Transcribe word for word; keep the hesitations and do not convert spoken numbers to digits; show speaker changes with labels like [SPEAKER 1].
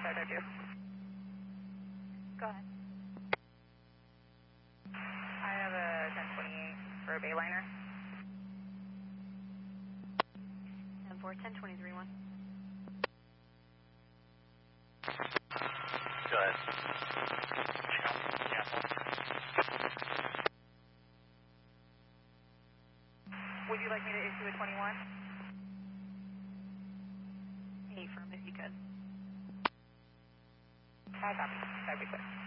[SPEAKER 1] five five two.
[SPEAKER 2] Go ahead.
[SPEAKER 1] I have a ten twenty-eight for a Bayliner.
[SPEAKER 2] ten four, ten twenty-three one.
[SPEAKER 3] Go ahead.
[SPEAKER 1] Would you like me to issue a twenty-one?
[SPEAKER 2] Eight firm if you could.
[SPEAKER 1] I copy. That'd be quick.